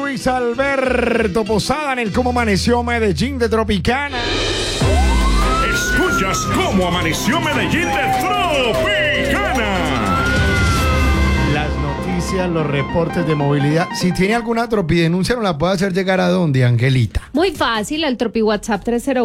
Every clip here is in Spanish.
Luis Alberto Posada en el Cómo Amaneció Medellín de Tropicana. Escuchas Cómo Amaneció Medellín de Tropicana. Las noticias, los reportes de movilidad. Si tiene alguna tropidenuncia, ¿nos la puede hacer llegar a dónde, Angelita? Muy fácil, al Tropi WhatsApp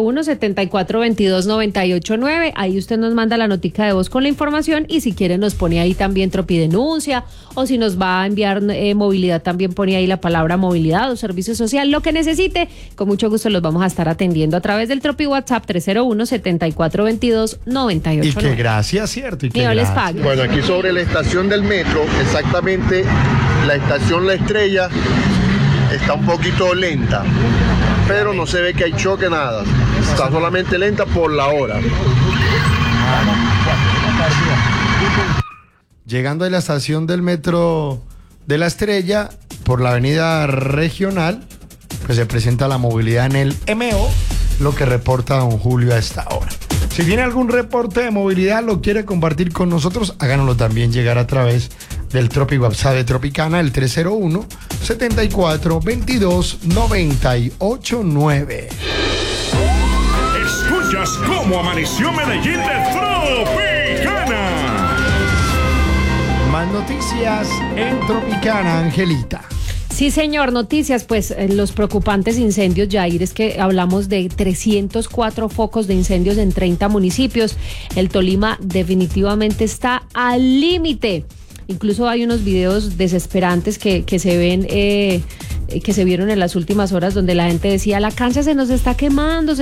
301-7422-989. Ahí usted nos manda la notica de voz con la información y si quiere nos pone ahí también tropidenuncia, o si nos va a enviar movilidad, también pone ahí la palabra movilidad o servicio social, lo que necesite. Con mucho gusto los vamos a estar atendiendo a través del Tropi WhatsApp 301-7422-989. Y que gracias, ¿cierto? Y que Dios les gracias. pague. Bueno, aquí sobre la estación del metro, exactamente la estación La Estrella está un poquito lenta, pero no se ve que hay choque, nada. Está solamente lenta por la hora. Llegando a la estación del metro de La Estrella, por la avenida regional, pues se presenta la movilidad en el MO, lo que reporta don Julio a esta hora. Si tiene algún reporte de movilidad, lo quiere compartir con nosotros, háganoslo también llegar a través del Tropi WhatsApp de Tropicana, el 301-7422-989. Escuchas Cómo Amaneció Medellín de Tropicana. Más noticias en Tropicana, Angelita. Sí, señor, noticias, pues los preocupantes incendios, Jair, es que hablamos de 304 focos de incendios en 30 municipios. El Tolima definitivamente está al límite. Incluso hay unos videos desesperantes que se ven, que se vieron en las últimas horas, donde la gente decía: la cancha se nos está quemando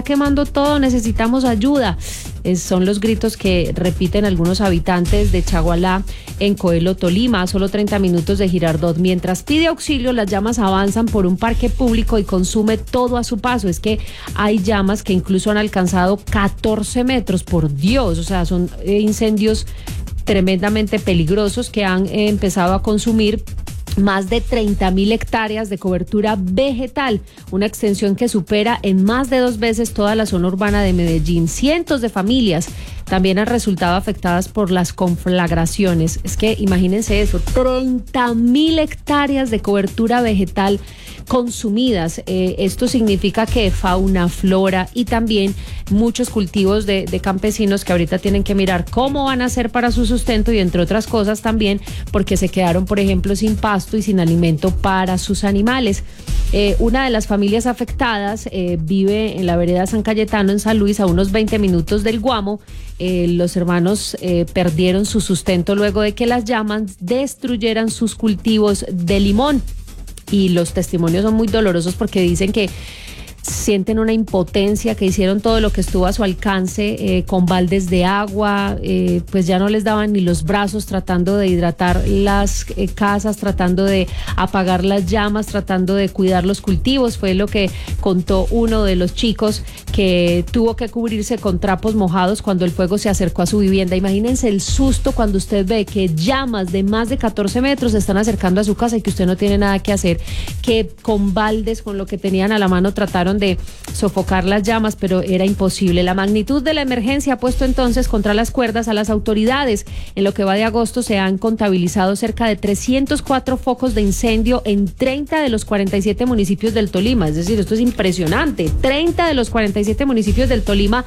todo, necesitamos ayuda. Son los gritos que repiten algunos habitantes de Chagualá, en Coelho, Tolima, a solo 30 minutos de Girardot. Mientras pide auxilio, las llamas avanzan por un parque público y consume todo a su paso. Es que hay llamas que incluso han alcanzado 14 metros, por Dios, o sea, son incendios tremendamente peligrosos que han empezado a consumir más de 30.000 hectáreas de cobertura vegetal, una extensión que supera en más de 2 veces toda la zona urbana de Medellín. Cientos de familias también han resultado afectadas por las conflagraciones. Es que imagínense eso, 30.000 hectáreas de cobertura vegetal consumidas. Esto significa que fauna, flora y también muchos cultivos de campesinos que ahorita tienen que mirar cómo van a hacer para su sustento, y entre otras cosas también porque se quedaron, por ejemplo, sin pasto y sin alimento para sus animales. Una de las familias afectadas vive en la vereda San Cayetano, en San Luis, a unos 20 minutos del Guamo. Los hermanos perdieron su sustento luego de que las llamas destruyeran sus cultivos de limón. Y los testimonios son muy dolorosos porque dicen que sienten una impotencia, que hicieron todo lo que estuvo a su alcance con baldes de agua, pues ya no les daban ni los brazos, tratando de hidratar las casas, tratando de apagar las llamas, tratando de cuidar los cultivos. Fue lo que contó uno de los chicos, que tuvo que cubrirse con trapos mojados cuando el fuego se acercó a su vivienda. Imagínense el susto cuando usted ve que llamas de más de 14 metros se están acercando a su casa y que usted no tiene nada que hacer, que con baldes, con lo que tenían a la mano, trataron de sofocar las llamas, pero era imposible. La magnitud de la emergencia ha puesto entonces contra las cuerdas a las autoridades. En lo que va de agosto se han contabilizado cerca de 304 focos de incendio en 30 de los 47 municipios del Tolima. Es decir, esto es impresionante. 30 de los 47 municipios del Tolima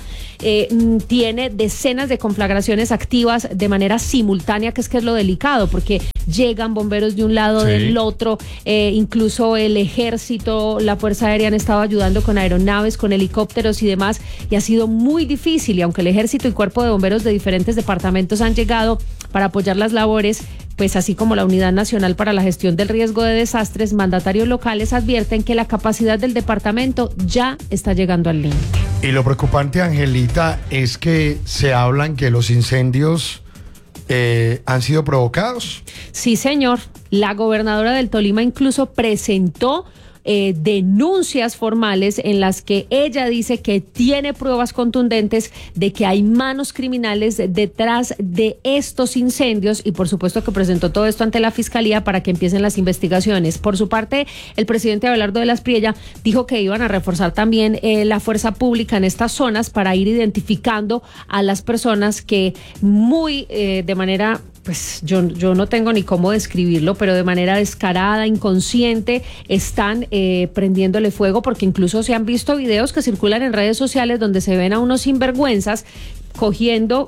tiene decenas de conflagraciones activas de manera simultánea, que es lo delicado, porque llegan bomberos de un lado, del otro, incluso el ejército, la Fuerza Aérea han estado ayudando con aeronaves, con helicópteros y demás, y ha sido muy difícil. Y aunque el ejército y cuerpo de bomberos de diferentes departamentos han llegado para apoyar las labores, pues así como la Unidad Nacional para la Gestión del Riesgo de Desastres, mandatarios locales advierten que la capacidad del departamento ya está llegando al límite. Y lo preocupante, Angelita, es que se hablan que los incendios han sido provocados. Sí, señor. La gobernadora del Tolima incluso presentó denuncias formales en las que ella dice que tiene pruebas contundentes de que hay manos criminales detrás de estos incendios, y por supuesto que presentó todo esto ante la Fiscalía para que empiecen las investigaciones. Por su parte, el presidente Abelardo de la Espriella dijo que iban a reforzar también la fuerza pública en estas zonas para ir identificando a las personas que de manera pues yo no tengo ni cómo describirlo, pero de manera descarada, inconsciente, están prendiéndole fuego, porque incluso se han visto videos que circulan en redes sociales donde se ven a unos sinvergüenzas cogiendo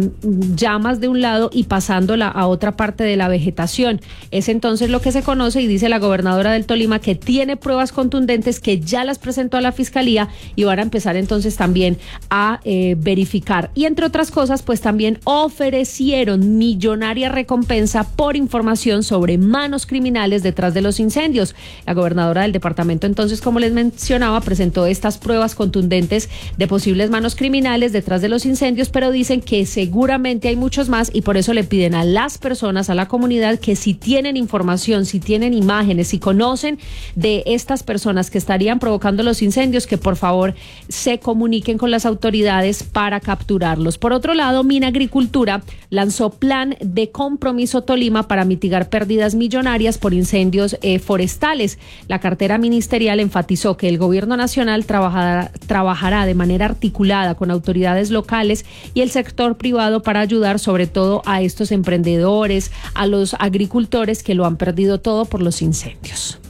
llamas de un lado y pasándola a otra parte de la vegetación. Es entonces lo que se conoce, y dice la gobernadora del Tolima que tiene pruebas contundentes, que ya las presentó a la fiscalía y van a empezar entonces también a verificar. Y entre otras cosas, pues también ofrecieron millonaria recompensa por información sobre manos criminales detrás de los incendios. La gobernadora del departamento entonces, como les mencionaba, presentó estas pruebas contundentes de posibles manos criminales detrás de los incendios, pero dicen que seguramente hay muchos más, y por eso le piden a las personas, a la comunidad, que si tienen información, si tienen imágenes, si conocen de estas personas que estarían provocando los incendios, que por favor se comuniquen con las autoridades para capturarlos. Por otro lado, Minagricultura lanzó plan de compromiso Tolima para mitigar pérdidas millonarias por incendios forestales. La cartera ministerial enfatizó que el gobierno nacional trabajará de manera articulada con autoridades locales y el sector privado para ayudar sobre todo a estos emprendedores, a los agricultores que lo han perdido todo por los incendios.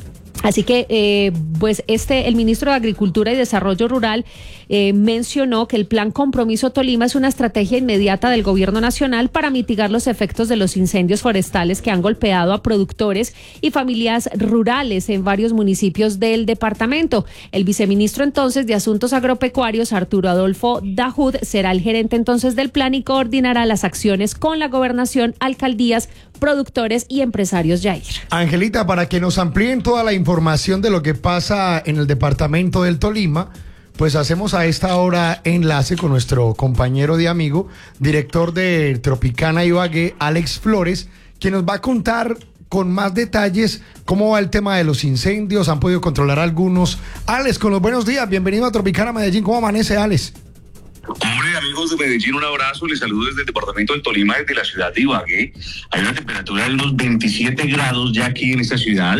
Así que, pues el ministro de Agricultura y Desarrollo Rural mencionó que el plan Compromiso Tolima es una estrategia inmediata del gobierno nacional para mitigar los efectos de los incendios forestales que han golpeado a productores y familias rurales en varios municipios del departamento. El viceministro entonces de Asuntos Agropecuarios, Arturo Adolfo Dajud, será el gerente entonces del plan y coordinará las acciones con la gobernación, alcaldías, productores y empresarios. Yair. Angelita, para que nos amplíen toda la información de lo que pasa en el departamento del Tolima, pues hacemos a esta hora enlace con nuestro compañero y amigo, director de Tropicana Ibagué, Alex Flores, que nos va a contar con más detalles cómo va el tema de los incendios. Han podido controlar algunos. Alex, con los buenos días, bienvenido a Tropicana Medellín. ¿Cómo amanece, Alex? Hombre, amigos de Medellín, un abrazo. Les saludo desde el departamento del Tolima, desde la ciudad de Ibagué. Hay una temperatura de unos 27 grados ya aquí en esta ciudad.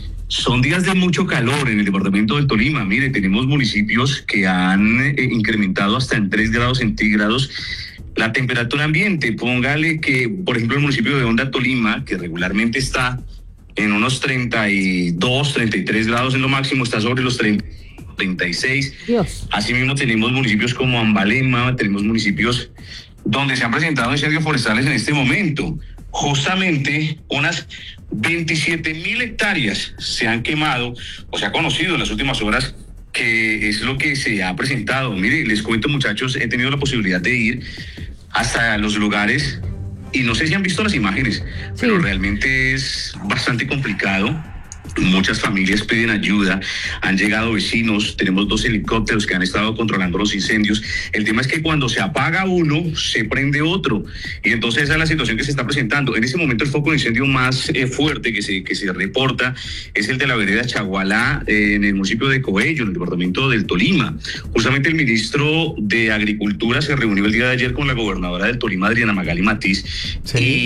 Son días de mucho calor en el departamento del Tolima. Mire, tenemos municipios que han incrementado hasta en 3 grados centígrados la temperatura ambiente. Póngale que, por ejemplo, el municipio de Honda, Tolima, que regularmente está en unos 32, 33 grados en lo máximo, está sobre los 36. Dios. Asimismo tenemos municipios como Ambalema, tenemos municipios donde se han presentado incendios forestales en este momento. Justamente unas 27.000 hectáreas se han quemado o se ha conocido en las últimas horas, que es lo que se ha presentado. Mire, les cuento, muchachos, he tenido la posibilidad de ir hasta los lugares y no sé si han visto las imágenes, pero realmente es bastante complicado. Muchas familias piden ayuda, han llegado vecinos, tenemos 2 helicópteros que han estado controlando los incendios. El tema es que cuando se apaga uno, se prende otro, y entonces esa es la situación que se está presentando. En ese momento el foco de incendio más fuerte que se reporta es el de la vereda Chagualá, en el municipio de Coello, en el departamento del Tolima. Justamente el ministro de Agricultura se reunió el día de ayer con la gobernadora del Tolima, Adriana Magali Matiz,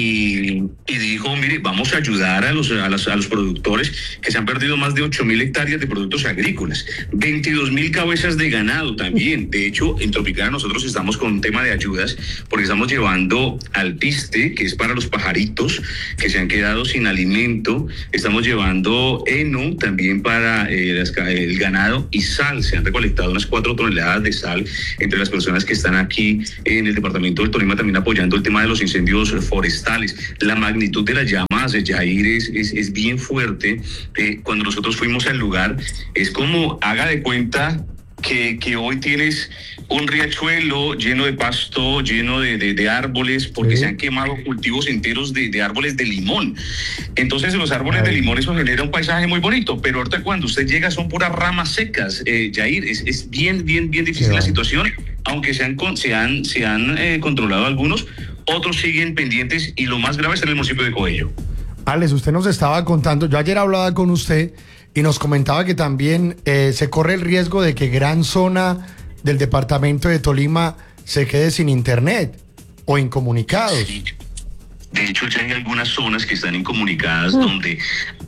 y dijo, mire, vamos a ayudar a los productores que se han perdido más de 8.000 hectáreas de productos agrícolas, 22.000 cabezas de ganado también. De hecho, en Tropicana nosotros estamos con un tema de ayudas, porque estamos llevando alpiste, que es para los pajaritos que se han quedado sin alimento. Estamos llevando heno también para el ganado, y sal. Se han recolectado unas 4 toneladas de sal entre las personas que están aquí en el departamento del Tolima, también apoyando el tema de los incendios forestales. La magnitud de las llamas, Yair, es bien fuerte. Cuando nosotros fuimos al lugar, es como, haga de cuenta que hoy tienes un riachuelo lleno de pasto, lleno de árboles, porque se han quemado cultivos enteros de árboles de limón. Entonces, en los árboles de limón eso genera un paisaje muy bonito, pero ahorita cuando usted llega son puras ramas secas. Yair, es bien difícil la situación, aunque se han controlado algunos, otros siguen pendientes, y lo más grave está en el municipio de Coello. Alex, usted nos estaba contando, yo ayer hablaba con usted y nos comentaba que también se corre el riesgo de que gran zona del departamento de Tolima se quede sin internet o incomunicados. Sí. De hecho, ya hay algunas zonas que están incomunicadas donde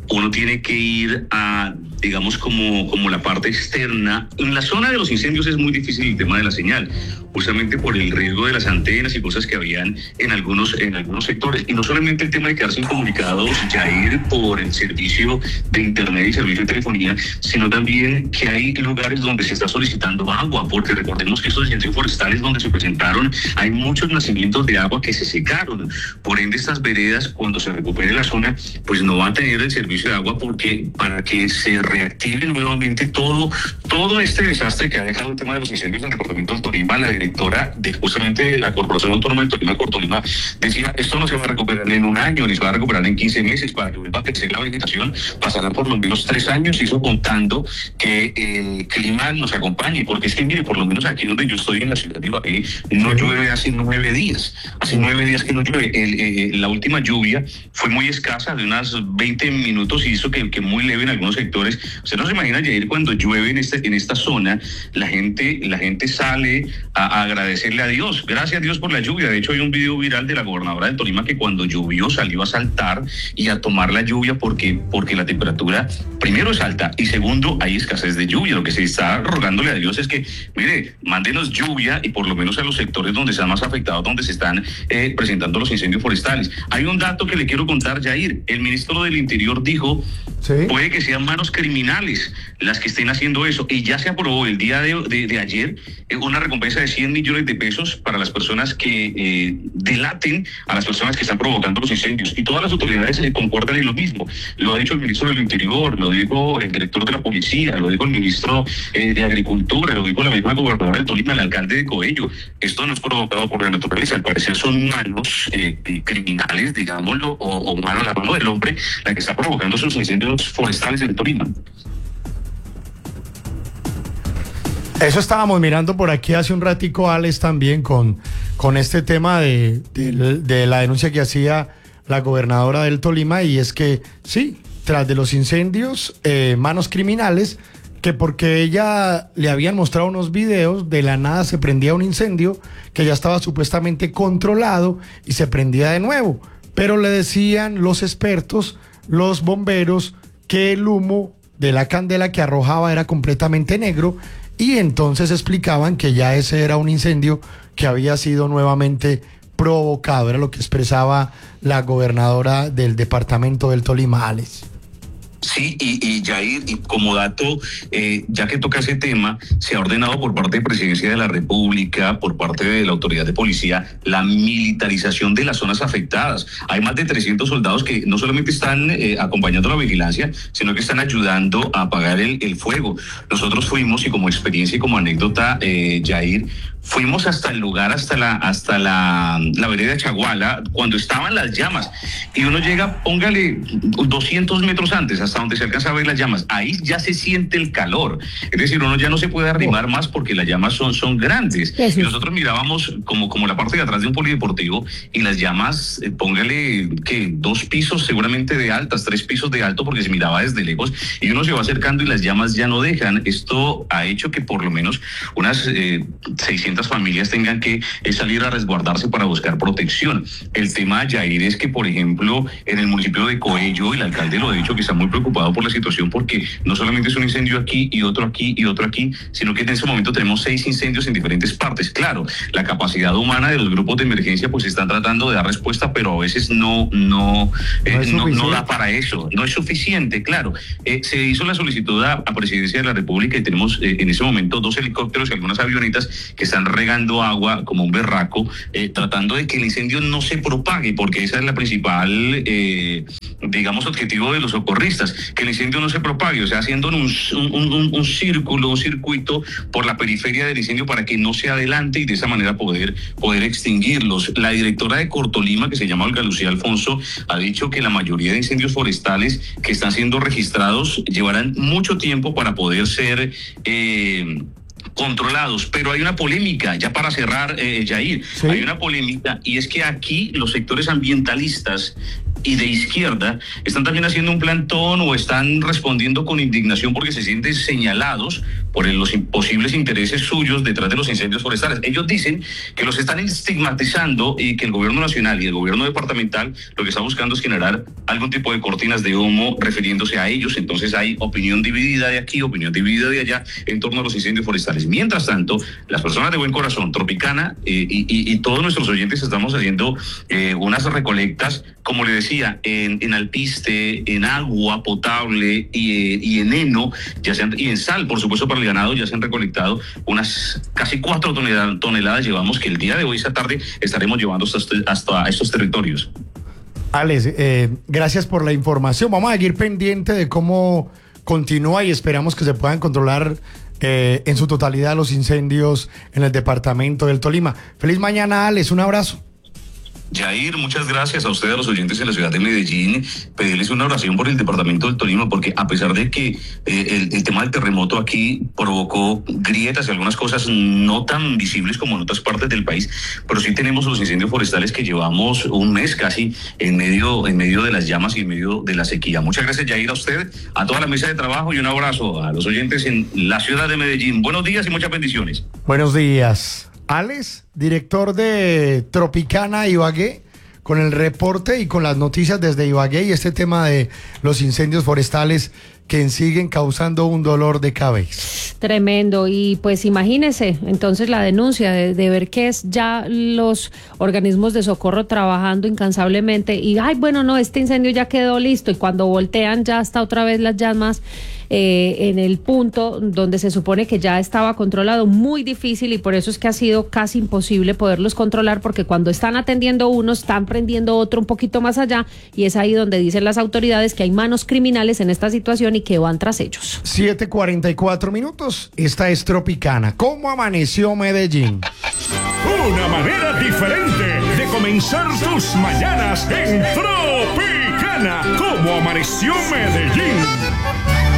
uno tiene que ir a, digamos, como la parte externa. En la zona de los incendios es muy difícil el tema de la señal, justamente por el riesgo de las antenas y cosas que habían en algunos sectores. Y no solamente el tema de quedarse incomunicados, Jair, por el servicio de internet y servicio de telefonía, sino también que hay lugares donde se está solicitando agua, porque recordemos que estos incendios forestales donde se presentaron, hay muchos nacimientos de agua que se secaron. Por ende, estas veredas, cuando se recupere la zona, pues no van a tener el servicio de agua, porque para que se reactive nuevamente todo este desastre que ha dejado el tema de los incendios en el departamento del Tolima, la directora de justamente la Corporación Autónoma del Tolima, Cortolima, decía, esto no se va a recuperar en un año, ni se va a recuperar en 15 meses, para que vuelva a crecer la vegetación pasarán por lo menos 3 años, y eso contando que el clima nos acompañe, porque es que mire, por lo menos aquí donde yo estoy en la ciudad de Ibagué, no llueve hace 9 días, hace 9 días que no llueve. La última lluvia fue muy escasa, de unas 20 minutos, y hizo que muy leve en algunos sectores. Usted no se imagina, Jair, cuando llueve en esta zona, la gente sale a agradecerle a Dios. Gracias a Dios por la lluvia. De hecho, hay un video viral de la gobernadora del Tolima que cuando llovió salió a saltar y a tomar la lluvia porque la temperatura, primero, es alta, y segundo, hay escasez de lluvia. Lo que se está rogándole a Dios es que, mire, mándenos lluvia, y por lo menos a los sectores donde están más afectados, donde se están presentando los incendios forestales. Hay un dato que le quiero contar, Jair. El ministro del Interior dijo, ¿sí?, puede que sean manos criminales las que estén haciendo eso, y ya se aprobó el día de ayer una recompensa de 100 millones de pesos para las personas que delaten a las personas que están provocando los incendios, y todas las autoridades concuerdan en lo mismo. Lo ha dicho el ministro del Interior, lo dijo el director de la policía, lo dijo el ministro de Agricultura, lo dijo la misma gobernadora del Tolima, el alcalde de Coello. Esto no es provocado por la naturaleza, al parecer son manos criminales, digámoslo, o mano, la mano del hombre, la que está provocando esos incendios forestales en el Tolima. Eso estábamos mirando por aquí hace un ratico, Alex, también con este tema de la denuncia que hacía la gobernadora del Tolima, y es que sí, tras de los incendios, manos criminales, que porque ella le habían mostrado unos videos, de la nada se prendía un incendio que ya estaba supuestamente controlado y se prendía de nuevo, pero le decían los expertos, los bomberos, que el humo de la candela que arrojaba era completamente negro, y entonces explicaban que ya ese era un incendio que había sido nuevamente provocado. Era lo que expresaba la gobernadora del departamento del Tolima, Alex. Sí, y Jair, y como dato, ya que toca ese tema, se ha ordenado por parte de Presidencia de la República, por parte de la autoridad de policía, la militarización de las zonas afectadas. Hay más de 300 soldados que no solamente están acompañando la vigilancia, sino que están ayudando a apagar el fuego. Nosotros fuimos, y como experiencia y como anécdota, Jair, fuimos hasta el lugar, hasta la vereda de Chaguala, cuando estaban las llamas, y uno llega, póngale 200 metros antes, hasta donde se alcanza a ver las llamas. Ahí ya se siente el calor, es decir, uno ya no se puede arrimar más porque las llamas son grandes. Y nosotros mirábamos como la parte de atrás de un polideportivo, y las llamas, póngale que 2 pisos seguramente de altas, 3 pisos de alto, porque se miraba desde lejos, y uno se va acercando y las llamas ya no dejan. Esto ha hecho que por lo menos unas 600 familias tengan que salir a resguardarse para buscar protección. El tema, Jair, es que, por ejemplo, en el municipio de Coello, el alcalde lo ha dicho, que está muy preocupado por la situación, porque no solamente es un incendio aquí y otro aquí y otro aquí, sino que en ese momento tenemos 6 incendios en diferentes partes. Claro, la capacidad humana de los grupos de emergencia pues están tratando de dar respuesta, pero a veces no da para eso, no es suficiente. Claro, se hizo la solicitud a Presidencia de la República, y tenemos en ese momento 2 helicópteros y algunas avionetas que están regando agua como un berraco, tratando de que el incendio no se propague, porque esa es la principal, digamos, objetivo de los socorristas, que el incendio no se propague, o sea, haciendo un circuito por la periferia del incendio para que no se adelante, y de esa manera poder extinguirlos. La directora de Cortolima, que se llama Olga Lucía Alfonso, ha dicho que la mayoría de incendios forestales que están siendo registrados llevarán mucho tiempo para poder ser controlados, pero hay una polémica, ya para cerrar, Jair, ¿sí? Hay una polémica, y es que aquí los sectores ambientalistas y de izquierda están también haciendo un plantón o están respondiendo con indignación porque se sienten señalados por los posibles intereses suyos detrás de los incendios forestales. Ellos dicen que los están estigmatizando y que el gobierno nacional y el gobierno departamental lo que está buscando es generar algún tipo de cortinas de humo refiriéndose a ellos. Entonces hay opinión dividida de aquí, opinión dividida de allá en torno a los incendios forestales. Mientras tanto, las personas de buen corazón, Tropicana y todos nuestros oyentes estamos haciendo unas recolectas, como le decía, en alpiste, en agua potable y en heno, y en sal, por supuesto, para el ganado. Ya se han recolectado unas casi 4 toneladas llevamos, que el día de hoy, esta tarde, estaremos llevando hasta estos territorios. Alex, gracias por la información. Vamos a seguir pendiente de cómo continúa y esperamos que se puedan controlar en su totalidad los incendios en el departamento del Tolima. Feliz mañana, Alex, un abrazo. Jair, muchas gracias a ustedes, a los oyentes en la ciudad de Medellín. Pedirles una oración por el departamento del Tolima, porque a pesar de que el tema del terremoto aquí provocó grietas y algunas cosas no tan visibles como en otras partes del país, pero sí tenemos los incendios forestales que llevamos un mes casi en medio de las llamas y en medio de la sequía. Muchas gracias, Jair, a usted, a toda la mesa de trabajo, y un abrazo a los oyentes en la ciudad de Medellín. Buenos días y muchas bendiciones. Buenos días. Alex, director de Tropicana Ibagué, con el reporte y con las noticias desde Ibagué y este tema de los incendios forestales que siguen causando un dolor de cabeza. Tremendo. Y pues imagínese entonces la denuncia de ver que es ya los organismos de socorro trabajando incansablemente y bueno, no, este incendio ya quedó listo, y cuando voltean ya está otra vez las llamas en el punto donde se supone que ya estaba controlado. Muy difícil, y por eso es que ha sido casi imposible poderlos controlar, porque cuando están atendiendo uno, están prendiendo otro un poquito más allá, y es ahí donde dicen las autoridades que hay manos criminales en esta situación y que van tras ellos. 7:44 minutos. Esta es Tropicana. ¿Cómo amaneció Medellín? Una manera diferente de comenzar tus mañanas en Tropicana. ¿Cómo amaneció Medellín?